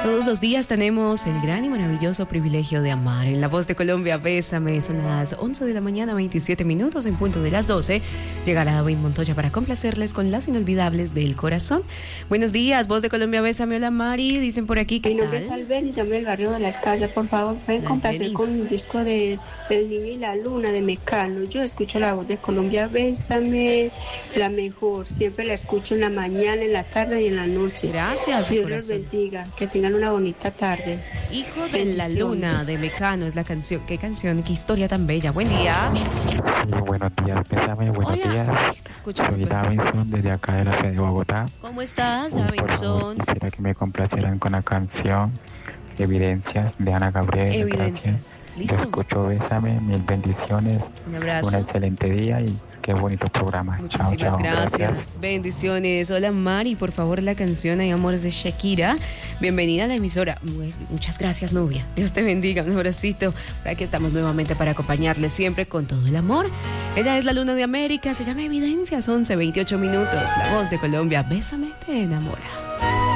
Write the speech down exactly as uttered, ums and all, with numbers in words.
Todos los días tenemos el gran y maravilloso privilegio de amar. En La Voz de Colombia, Bésame, son las once de la mañana, veintisiete minutos, en punto de las doce. Llegará David Montoya para complacerles con las inolvidables del corazón. Buenos días, Voz de Colombia, Bésame. Hola, Mari, dicen por aquí que Mi nombre es Albeni, llamo del barrio de la Alcázar. Por favor, pueden complacer con un disco de El Niño y la Luna de Mecano. Yo escucho La Voz de Colombia, Bésame, la mejor. Siempre la escucho en la mañana, en la tarde y en la noche. Gracias, Dios los bendiga, que tengan una bonita tarde. Hijo de la Luna de Mecano es la canción. ¿Qué canción? ¿Qué historia tan bella? Buen día. Sí, buenos días, Bésame, buenos Hola. días. Ay, se escucha Soy súper. Davinson desde acá de la ciudad de Bogotá. ¿Cómo estás, Uy, por favor, Davinson? quisiera que me complacieran con la canción Evidencias de Ana Gabriel. Evidencias. Te ¿Listo? escucho, Bésame, mil bendiciones, Un un abrazo. excelente día y qué bonito programa. Muchísimas Chao, chao, gracias. gracias. Bendiciones. Hola, Mari, por favor, la canción Hay Amores de Shakira. Bienvenida a la emisora. Muchas gracias, novia. Dios te bendiga. Un abracito. Por aquí estamos nuevamente para acompañarles siempre con todo el amor. Ella es la Luna de América. Se llama Evidencias. once, veintiocho minutos. La Voz de Colombia. Bésame, te enamora.